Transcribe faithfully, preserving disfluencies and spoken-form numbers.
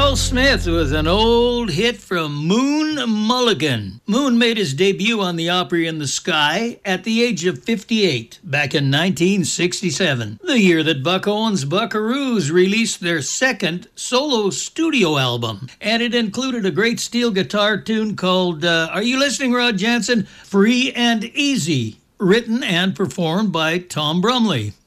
Earl Smith was an old hit from Moon Mulligan. Moon made his debut on the Opry in the Sky at the age of fifty-eight, back in nineteen sixty-seven, the year that Buck Owens' Buckaroos released their second solo studio album. And it included a great steel guitar tune called, uh, are you listening, Rod Jansen? Free and Easy, written and performed by Tom Brumley.